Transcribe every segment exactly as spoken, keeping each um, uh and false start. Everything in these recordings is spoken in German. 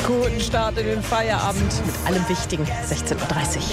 Guten Start in den Feierabend mit allem Wichtigen. sechzehn Uhr dreißig.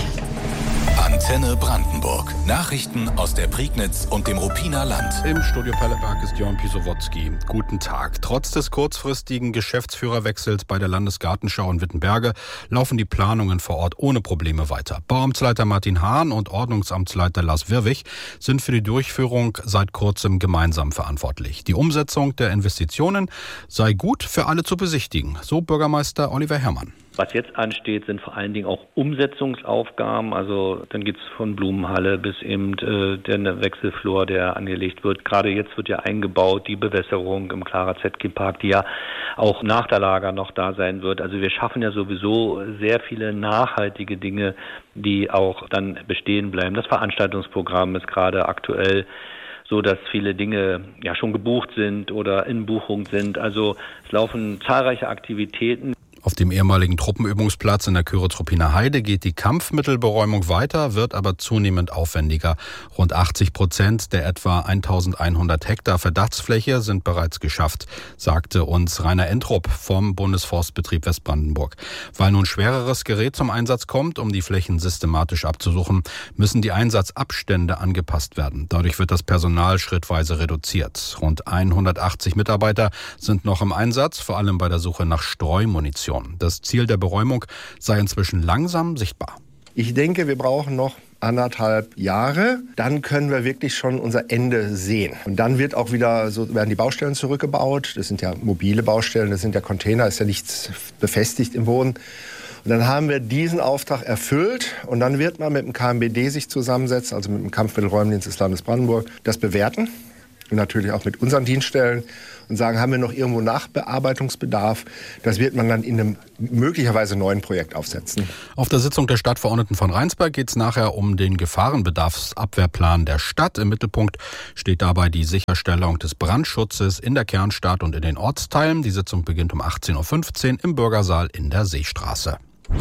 Antenne Brandenburg. Nachrichten aus der Prignitz und dem Ruppiner Land. Im Studio Pelleberg ist Jörn Pisowotzki. Guten Tag. Trotz des kurzfristigen Geschäftsführerwechsels bei der Landesgartenschau in Wittenberge laufen die Planungen vor Ort ohne Probleme weiter. Bauamtsleiter Martin Hahn und Ordnungsamtsleiter Lars Wirwig sind für die Durchführung seit kurzem gemeinsam verantwortlich. Die Umsetzung der Investitionen sei gut für alle zu besichtigen, so Bürgermeister Oliver Herrmann. Was jetzt ansteht, sind vor allen Dingen auch Umsetzungsaufgaben. Also dann geht es von Blumenhalle bis eben äh, der Wechselflur, der angelegt wird. Gerade jetzt wird ja eingebaut die Bewässerung im Clara-Zetkin-Park, die ja auch nach der Lager noch da sein wird. Also wir schaffen ja sowieso sehr viele nachhaltige Dinge, die auch dann bestehen bleiben. Das Veranstaltungsprogramm ist gerade aktuell so, dass viele Dinge ja schon gebucht sind oder in Buchung sind. Also es laufen zahlreiche Aktivitäten. Auf dem ehemaligen Truppenübungsplatz in der Köritz-Ruppiner Heide geht die Kampfmittelberäumung weiter, wird aber zunehmend aufwendiger. Rund achtzig Prozent der etwa eintausendeinhundert Hektar Verdachtsfläche sind bereits geschafft, sagte uns Rainer Entrup vom Bundesforstbetrieb Westbrandenburg. Weil nun schwereres Gerät zum Einsatz kommt, um die Flächen systematisch abzusuchen, müssen die Einsatzabstände angepasst werden. Dadurch wird das Personal schrittweise reduziert. Rund hundertachtzig Mitarbeiter sind noch im Einsatz, vor allem bei der Suche nach Streumunition. Das Ziel der Beräumung sei inzwischen langsam sichtbar. Ich denke, wir brauchen noch anderthalb Jahre. Dann können wir wirklich schon unser Ende sehen. Und dann wird auch wieder so werden die Baustellen zurückgebaut. Das sind ja mobile Baustellen, das sind ja Container, ist ja nichts befestigt im Boden. Und dann haben wir diesen Auftrag erfüllt und dann wird man mit dem K M B D sich zusammensetzen, also mit dem Kampfmittelräumdienst des Landes Brandenburg, das bewerten. Und natürlich auch mit unseren Dienststellen und sagen, haben wir noch irgendwo Nachbearbeitungsbedarf? Das wird man dann in einem möglicherweise neuen Projekt aufsetzen. Auf der Sitzung der Stadtverordneten von Rheinsberg geht es nachher um den Gefahrenbedarfsabwehrplan der Stadt. Im Mittelpunkt steht dabei die Sicherstellung des Brandschutzes in der Kernstadt und in den Ortsteilen. Die Sitzung beginnt um achtzehn Uhr fünfzehn im Bürgersaal in der Seestraße.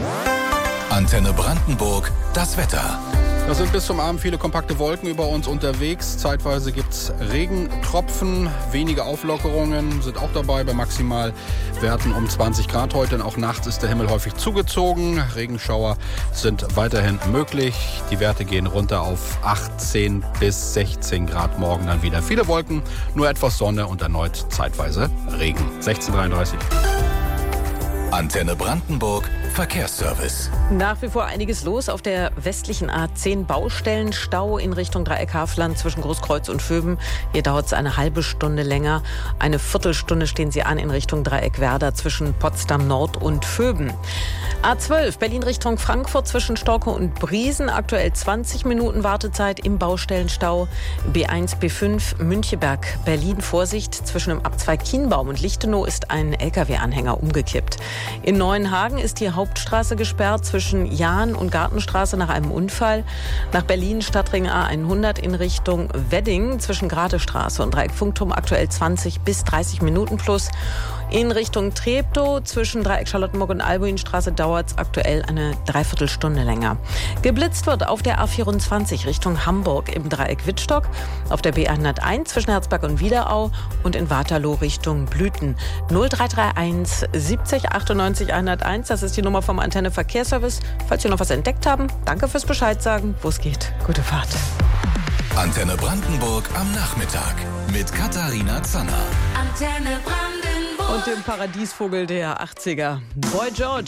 Antenne Brandenburg, das Wetter. Da sind bis zum Abend viele kompakte Wolken über uns unterwegs. Zeitweise gibt's Regentropfen, wenige Auflockerungen sind auch dabei bei Maximalwerten um zwanzig Grad heute. Und auch nachts ist der Himmel häufig zugezogen. Regenschauer sind weiterhin möglich. Die Werte gehen runter auf achtzehn bis sechzehn Grad morgen dann wieder. Viele Wolken, nur etwas Sonne und erneut zeitweise Regen. sechzehn Uhr dreiunddreißig. Antenne Brandenburg, Verkehrsservice. Nach wie vor einiges los auf der westlichen A zehn. Baustellenstau in Richtung Dreieck Hafland zwischen Großkreuz und Vöben. Hier dauert es eine halbe Stunde länger. Eine Viertelstunde stehen sie an in Richtung Dreieck Werder zwischen Potsdam Nord und Vöben. A zwölf, Berlin Richtung Frankfurt zwischen Storkow und Briesen. Aktuell zwanzig Minuten Wartezeit im Baustellenstau. B eins, B fünf, Müncheberg, Berlin. Vorsicht, zwischen dem Abzweig Kienbaum und Lichtenau ist ein L K W-Anhänger umgekippt. In Neuenhagen ist die Hauptstraße gesperrt zwischen Jahn und Gartenstraße nach einem Unfall. Nach Berlin Stadtring A hundert in Richtung Wedding zwischen Gradestraße und Dreieck Funkturm aktuell zwanzig bis dreißig Minuten plus. In Richtung Treptow zwischen Dreieck Charlottenburg und Albuinstraße dauert es aktuell eine Dreiviertelstunde länger. Geblitzt wird auf der A vierundzwanzig Richtung Hamburg im Dreieck Wittstock, auf der B hunderteins zwischen Herzberg und Wiederau und in Waterloo Richtung Blüten. null drei drei eins siebzig achtundneunzig hunderteins, das ist die Nummer vom Antenne Verkehrsservice. Falls Sie noch was entdeckt haben, danke fürs Bescheid sagen, wo es geht. Gute Fahrt. Antenne Brandenburg am Nachmittag mit Katharina Zanner. Antenne Brandenburg. Und dem Paradiesvogel der achtziger, Boy George.